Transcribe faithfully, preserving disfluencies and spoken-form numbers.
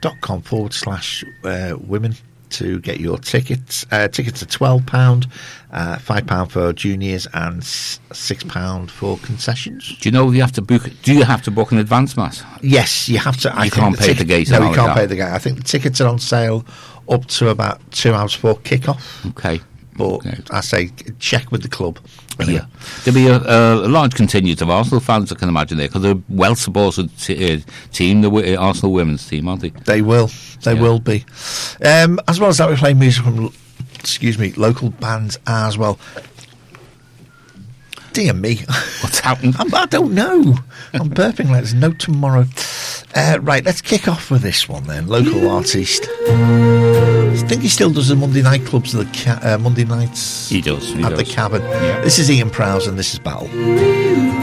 dot com forward slash uh, women to get your tickets. Uh, tickets are twelve pounds, uh, five pounds for juniors and six pounds for concessions. Do you know you have to book? Do you have to book in advance, Matt? Yes, you have to. I You think can't the pay tic- the gate. No, and you all can't that. pay the gate. I think the tickets are on sale up to about two hours before kick-off. Okay. But Okay. I say check with the club. Anyway. Yeah, there'll be a, a, a large contingent of Arsenal fans, I can imagine, there, because they're a well-supported t- uh, team, the w- uh, Arsenal women's team, aren't they? They will. They Yeah. will be. Um, as well as that, we're playing music from, excuse me, local bands as well. Dear me. What's happened? I'm, I don't know. I'm burping like there's no tomorrow. Uh, right, let's kick off with this one then. Local artist. I think he still does the Monday night clubs, the ca- uh, Monday nights He does. He at does. the Cabin. Yeah. This is Ian Prowse and this is Battle.